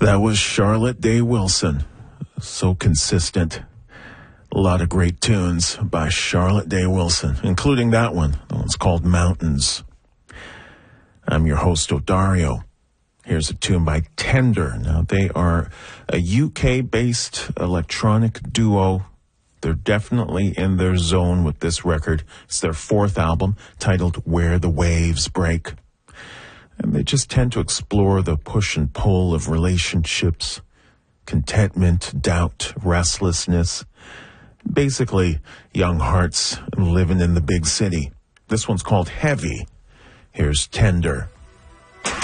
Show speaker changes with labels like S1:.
S1: That was Charlotte Day Wilson. So consistent. A lot of great tunes by Charlotte Day Wilson, including that one. The one's called Mountains. I'm your host, Odario. Here's a tune by Tender. Now, they are a UK-based electronic duo. They're definitely in their zone with this record. It's their fourth album, titled Where the Waves Break. And they just tend to explore the push and pull of relationships, contentment, doubt, restlessness. Basically, young hearts living in the big city. This one's called Heavy. Here's Tender.